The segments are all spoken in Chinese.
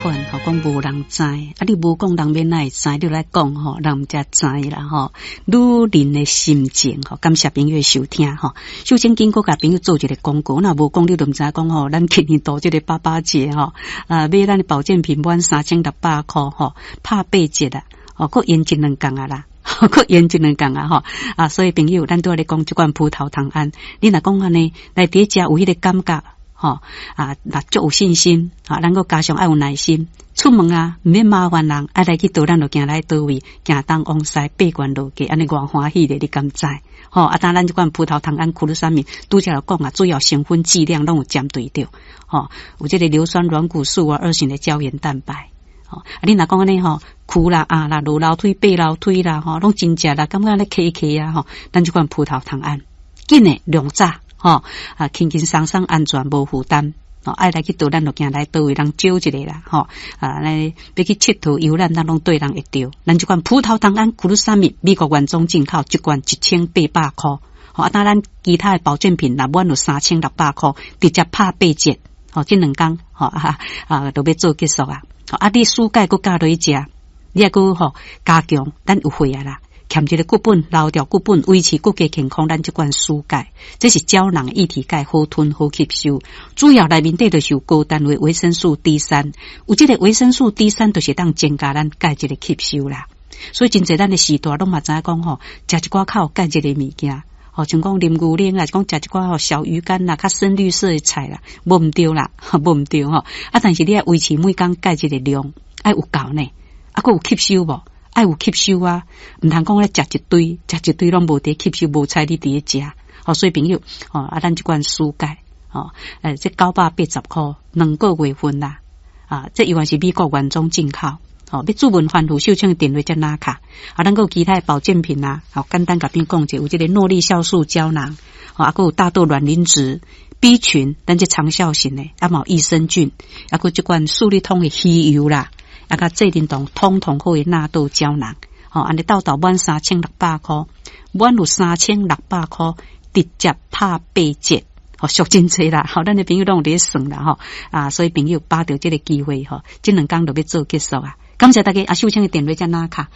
吼，讲无人知，你无讲人免哪会知，你来讲吼，人才知啦吼。女人的心情吼，感谢朋友收听吼。首先经过甲朋友做一个广告，那无讲你都唔知讲吼，咱今年度这个爸爸节吼，买咱的保健品满3600块吼，拍8折啦，哦，佫延一2天啊啦。佫延一2天啊吼，所以朋友，咱拄仔咧讲即款葡萄糖胺，你若讲安尼，内底食有迄个感觉。若足有信心，咱个加上爱有耐心，出门啊，唔免麻烦人，爱来去倒，咱就行来倒位，行东往西，八关路过，安尼偌欢喜咧，你敢知？当咱即款葡萄糖胺库鲁沙米，拄则就讲啊，主要成分剂量拢有针对着，有这个硫酸软骨素啊，2型的胶原蛋白，你若讲安尼苦啦啊啦，落楼梯、爬楼梯啦，拢真食啦，感觉咧咳咳啊，咱即款葡萄糖胺，紧诶量早。轻轻松松安全无负担，爱来去倒咱就行来倒位人招一个啦，来要去佚佗游览，咱拢对人会着。咱这款葡萄糖胺库鲁沙米，美国原装进口，一罐1800块。当咱其他的保健品若满有3600块，直接拍8折。这2天，都要做结束啊。你暑假佫加落去食，你还佫加强，咱有血啊啦。欠一个骨本，留掉骨本，维持骨骼健康，咱这款蔬钙，这是胶囊液体钙，好吞好吸收。主要内面底就是有高单位维生素 D3， 有这个维生素 D3， 就是当增加咱钙这个吸收啦。所以真侪咱的时代拢嘛知影讲食一寡较有钙这个物件，像讲啉牛奶啦，讲食一寡小鱼干啦，较深绿色的菜啦，无毋对啦，无毋对但是你要维持每天钙这个量，爱有够呢，佫有吸收无？爱有吸收啊，唔通讲咧食一堆拢无得吸收，无彩你伫咧食。所以朋友，咱这罐蔬钙，这980块，2个月份啦。这依然是美国原装进口。要注文欢虎秀清电话在哪卡？咱个有其他的保健品啊，简单甲你讲者，有这个诺丽酵素胶囊，佫有大豆卵磷脂 B 群，咱这长效型的，有益生菌，佫这罐素利通的鱼油啦。甲制定同通好的纳豆胶囊，安尼到满3600块，满有3600块，直接拍8折，俗真济啦，咱的朋友拢有咧算啦，所以朋友把着这个机会，这2天就要做结束啊！感谢大家，秀清的电话在哪卡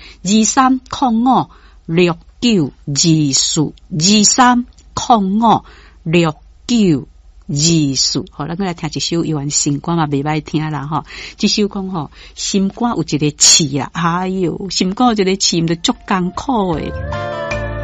？2305692423056924，咱来听一首有完新歌嘛，袂歹听啦这首讲心肝有一个刺啦，哎哟，心肝有一个刺，毋就足艰苦诶。